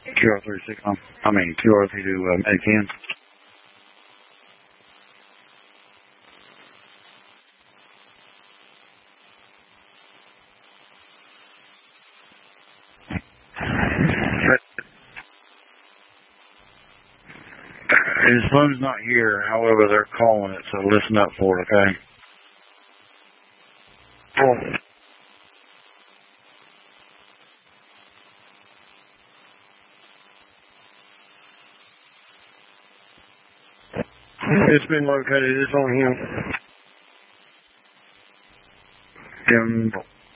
QR36, QR32 ATN. His phone's not here, however, they're calling it, so listen up for it, okay? It's been located. It's on him.